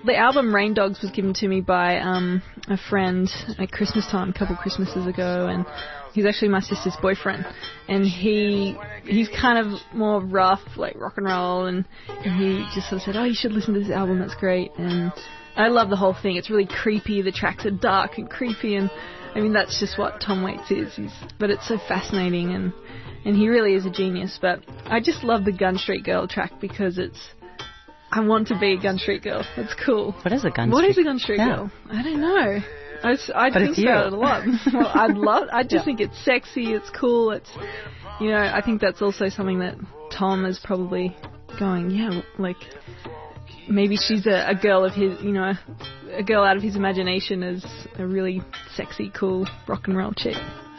the album Rain Dogs was given to me by a friend at Christmas time, a couple Christmases ago, and he's actually my sister's boyfriend. And he's kind of more rough, like rock and roll, and he just sort of said, "Oh, you should listen to this album, that's great." And I love the whole thing. It's really creepy. The tracks are dark and creepy, and I mean, that's just what Tom Waits is. But it's so fascinating, and he really is a genius. But I just love the Gun Street Girl track because I want to be a Gun Street Girl. It's cool. What is a Gun Street? What is a Gun Street Girl? I don't know. I think about it a lot. Well, I just think it's sexy. It's cool. It's, I think that's also something that Tom is probably going, yeah, like maybe she's a girl of his, a girl out of his imagination is a really sexy, cool rock and roll chick.